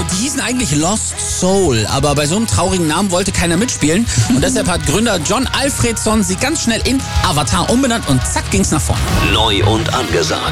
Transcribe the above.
Die hießen eigentlich Lost Soul, aber bei so einem traurigen Namen wollte keiner mitspielen. Und deshalb hat Gründer John Alfredson sie ganz schnell in Avatar umbenannt und zack ging's nach vorne. Neu und angesagt.